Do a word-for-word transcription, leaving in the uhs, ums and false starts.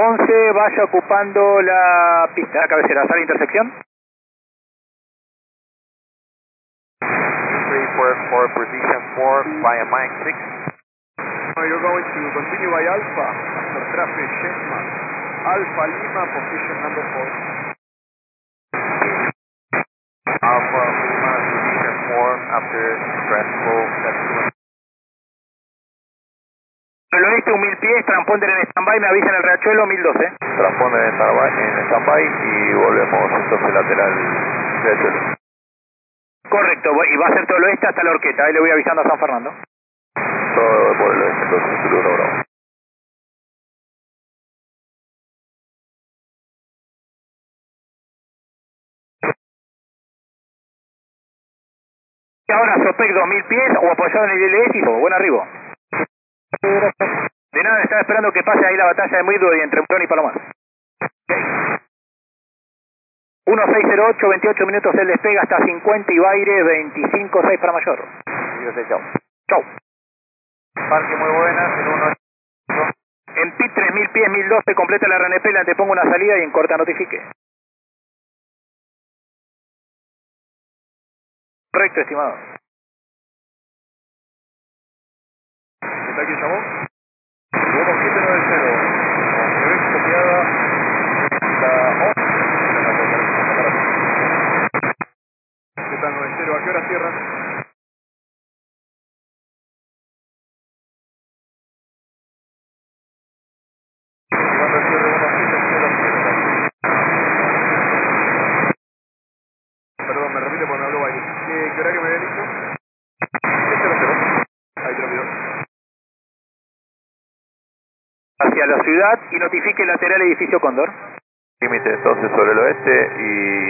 once, vaya ocupando la pista cabecera, sala intersección. three four four, position four, via Mike six. No, you're going to continue by Alpha after traffic Shenzhen. Alpha Lima, position number four. Alpha Lima, position four, after stressful taxi. Al oeste, un mil pies, transponder en stand-by, me avisa en el Riachuelo, mil doce. Transponder en stand-by en stand-by y volvemos entonces lateral Riachuelo. Correcto, y va a ser todo el oeste hasta la Horqueta, ahí le voy avisando a San Fernando. Todo por el oeste, entonces, Zulu uno Bravo. Ahora Sopec dos mil pies o apoyado en el L S y buen arribo. De nada, estaba esperando que pase ahí la batalla de Midway entre Morón y Palomar. uno seis cero ocho, veintiocho minutos el despega hasta cincuenta y Baire, veinticinco seis para mayor. Chao. Chau. Parque muy buenas, en uno. En P I T tres mil pies, mil doce, completa la R N P, le antepongo una salida y en corta notifique. Correcto, estimado. ¿Está aquí llamó? uno siete nueve cero. Se ve copiada la once. ¿Qué tal nueve cero? ¿A qué hora cierran? Cuando cierre uno siete cero cero. Perdón, me repite porque me habló Baile. ¿Qué, ¿Qué hora que me había dicho? siete cero cero. Ahí te lo pido. Hacia la ciudad y notifique lateral edificio Cóndor. Límite entonces sobre el oeste y